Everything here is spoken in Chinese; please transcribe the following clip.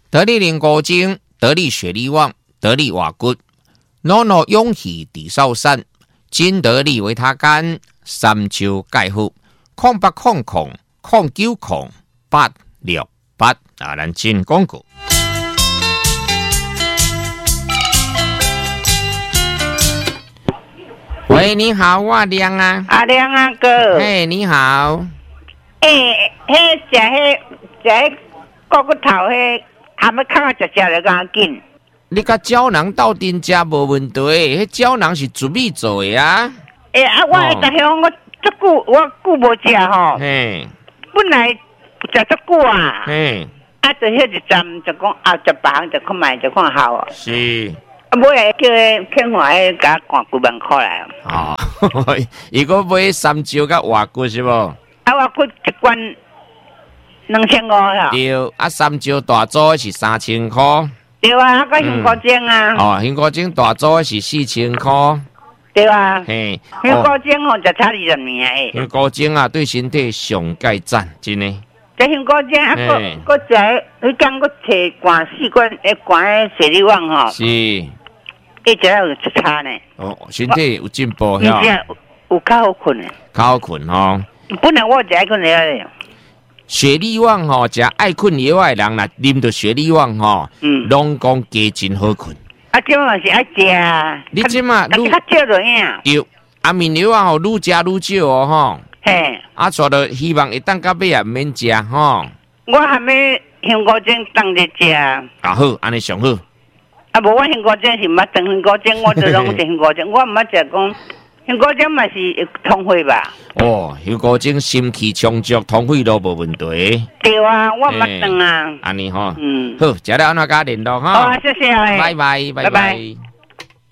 得力灵果精、得力雪力旺、得力瓦骨，诺诺勇气地少山，金得力维他干，三秋钙护，0800090868啊，咱进广告。喂，你好，我亮啊。 阿亮啊哥。 嘿，你好。 迄骨骨头迄，还没看到食就赶紧。 你甲胶囊斗阵食无问题，迄胶囊是准备做的啊。 我逐项我足久，我久无食吼。 嘿。 本来食足久啊。 嘿。 就迄一站就讲食别行就看卖就看好啊。 是。 买来叫骗我迄甲赶几万块来。 哦，伊个买三招甲瓦骨是无？ 瓦骨一罐2500啦。 对，三招大组是3000块。 对啊，个香菇精啊。 香菇精大组是4000块。 对啊。 嘿， 香菇精就差20年诶。 香菇精啊，对身体上介赞，真诶。 这香菇精个食，你讲个摕灌4罐，灌诶雪力旺吼。 是。 一直有差呢。 身体有进步呀。 有较好困诶。 较好困吼。 本来我食爱困了。 雪力旺吼，食爱困药诶人啦，啉到雪力旺吼，拢讲加真好困。 即嘛是爱食。 你即嘛愈较少就影。 对，面药啊吼，愈食愈少哦吼。 嘿。 所以希望会当到尾也免食吼。 我还没香菇精当日食。 好，安尼上好。 无我香菇精是毋捌当香菇精，我就拢食香菇精，我毋捌食讲。香菇精嘛是通血吧？ 香菇精心气充足，通血都无问题。 对啊，我毋捌当啊。 安尼吼，好，食了安怎甲联络哈？ 好，谢谢。 拜拜，拜拜。